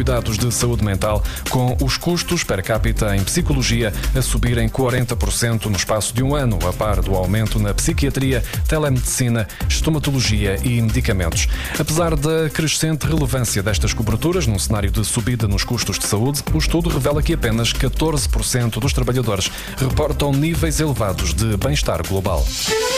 cuidados de saúde mental, com os custos per capita em psicologia a subirem 40% no espaço de um ano, a par do aumento na psiquiatria, telemedicina, estomatologia e medicamentos. Apesar da crescente relevância destas coberturas num cenário de subida nos custos de saúde, o estudo revela que apenas 14% dos trabalhadores reportam níveis elevados de bem-estar global.